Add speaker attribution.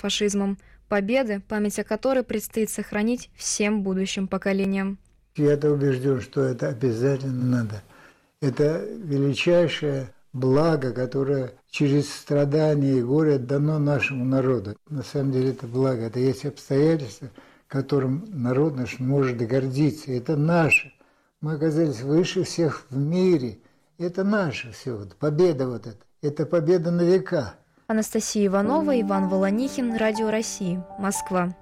Speaker 1: фашизмом. Победы, память о которой предстоит сохранить всем будущим поколениям.
Speaker 2: Я-то убежден, что это обязательно надо. Это величайшее благо, которое через страдания и горе дано нашему народу. На самом деле это благо, это есть обстоятельства, которым народ наш может гордиться. Это наше. Мы оказались выше всех в мире. Это наше все. Победа вот эта. Это победа на века.
Speaker 1: Анастасия Иванова, Иван Волонихин, Радио России, Москва.